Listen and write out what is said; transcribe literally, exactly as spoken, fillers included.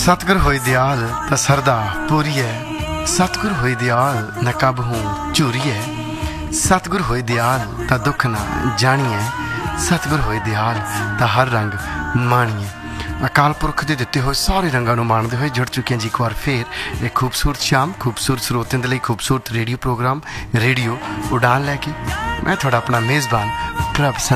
सतगुर होई दयाल ता सरदा पूरी है, सतगुर होई दयाल न कब हूँ झूरी है, सतगुर होई दयाल ता दुख ना जानिए, सतगुर होई दयाल ता हर रंग माणिए। अकाल पुरख के दिते हुए सारे रंगों माणते हुए जुड़ चुके हैं जी एक बार फिर एक खूबसूरत शाम खूबसूरत स्रोतों के लिए खूबसूरत रेडियो प्रोग्राम रेडियो उड़ान लैके मैं थोड़ा अपना मेज़बान प्रभ